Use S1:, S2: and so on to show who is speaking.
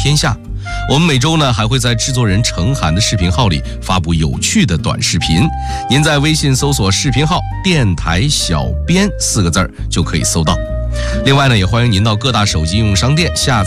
S1: 天下。我们每周呢还会在制作人程涵的视频号里发布有趣的短视频，您在微信搜索视频号电台小编4个字就可以搜到。另外呢，也欢迎您到各大手机应用商店下载